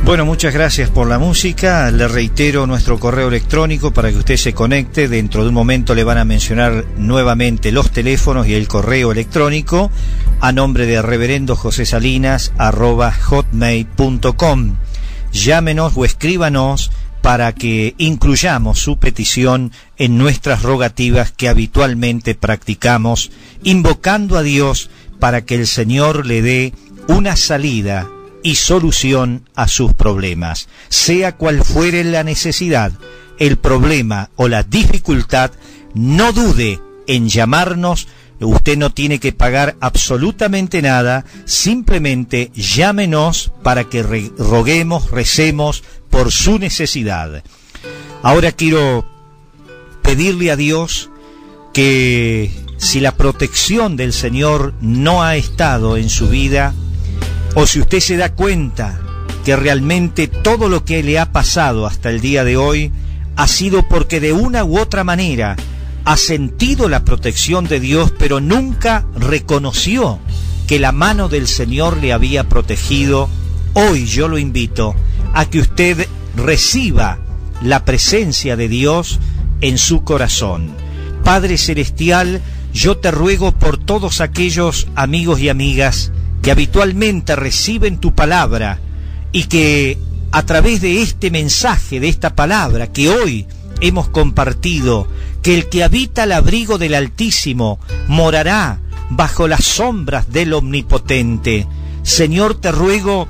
Bueno, muchas gracias por la música. Le reitero nuestro correo electrónico para que usted se conecte. Dentro de un momento le van a mencionar nuevamente los teléfonos y el correo electrónico a nombre de reverendojosesalinas@hotmail.com. Llámenos o escríbanos para que incluyamos su petición en nuestras rogativas que habitualmente practicamos, invocando a Dios para que el Señor le dé una salida y solución a sus problemas. Sea cual fuere la necesidad, el problema o la dificultad, no dude en llamarnos. Usted no tiene que pagar absolutamente nada, simplemente llámenos para que roguemos, recemos por su necesidad. Ahora quiero pedirle a Dios que si la protección del Señor no ha estado en su vida, o si usted se da cuenta que realmente todo lo que le ha pasado hasta el día de hoy ha sido porque de una u otra manera ha sentido la protección de Dios, pero nunca reconoció que la mano del Señor le había protegido, hoy yo lo invito a que usted reciba la presencia de Dios en su corazón. Padre Celestial, yo te ruego por todos aquellos amigos y amigas que habitualmente reciben tu palabra y que a través de este mensaje, de esta palabra que hoy hemos compartido, que el que habita al abrigo del Altísimo morará bajo las sombras del Omnipotente. Señor, te ruego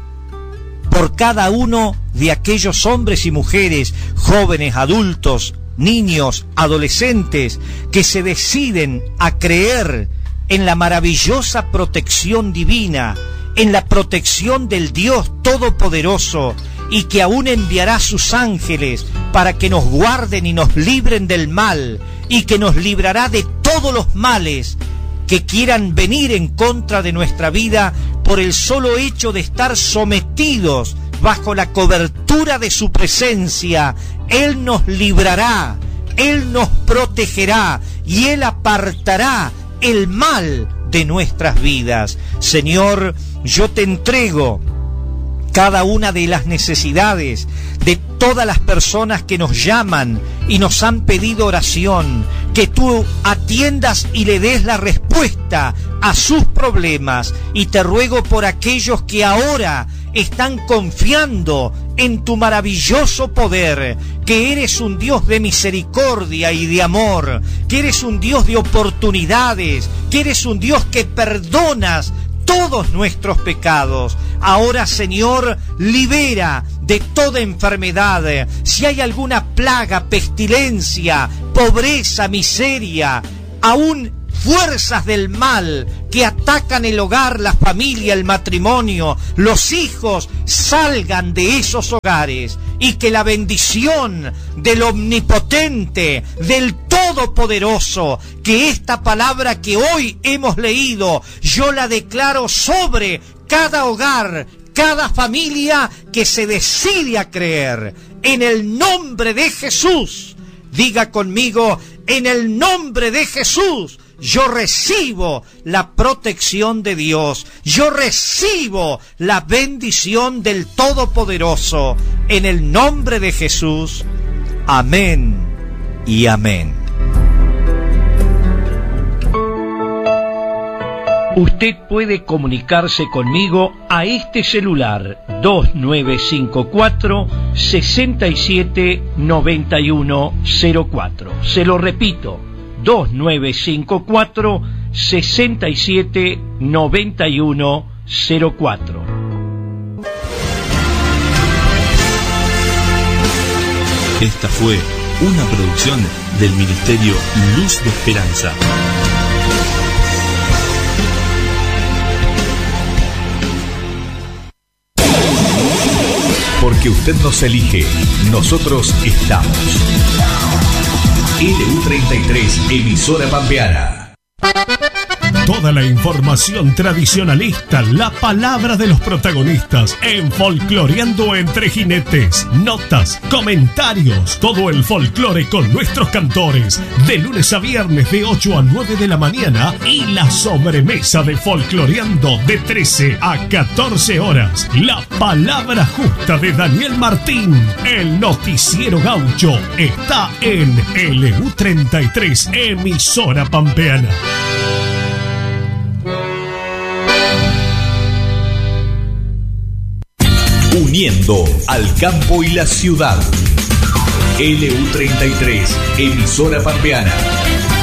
por cada uno de aquellos hombres y mujeres, jóvenes, adultos, niños, adolescentes, que se deciden a creer en la maravillosa protección divina, en la protección del Dios Todopoderoso, y que aún enviará sus ángeles para que nos guarden y nos libren del mal, y que nos librará de todos los males que quieran venir en contra de nuestra vida por el solo hecho de estar sometidos bajo la cobertura de su presencia. Él nos librará, Él nos protegerá y Él apartará el mal de nuestras vidas. Señor, yo te entrego cada una de las necesidades de todas las personas que nos llaman y nos han pedido oración, que tú atiendas y le des la respuesta a sus problemas. Y te ruego por aquellos que ahora están confiando en tu maravilloso poder, que eres un Dios de misericordia y de amor, que eres un Dios de oportunidades, que eres un Dios que perdonas todos nuestros pecados. Ahora, Señor, libera de toda enfermedad. Si hay alguna plaga, pestilencia, pobreza, miseria, aún fuerzas del mal que atacan el hogar, la familia, el matrimonio, los hijos, salgan de esos hogares, y que la bendición del Omnipotente, del Todopoderoso, que esta palabra que hoy hemos leído, yo la declaro sobre cada hogar, cada familia que se decide a creer. En el nombre de Jesús, diga conmigo, en el nombre de Jesús, yo recibo la protección de Dios, yo recibo la bendición del Todopoderoso, en el nombre de Jesús. Amén y amén. Usted puede comunicarse conmigo a este celular 2954-679104. Se lo repito, 2954-679104. Esta fue una producción del Ministerio Luz de Esperanza. Porque usted nos elige, nosotros estamos. LU33, emisora pampeana. Toda la información tradicionalista, la palabra de los protagonistas en Folcloreando entre Jinetes. Notas, comentarios, todo el folclore con nuestros cantores. De lunes a viernes de 8 a 9 de la mañana y la sobremesa de Folcloreando de 13 a 14 horas. La palabra justa de Daniel Martín. El noticiero gaucho está en LU33, emisora pampeana. Uniendo al campo y la ciudad. LU33, emisora pampeana.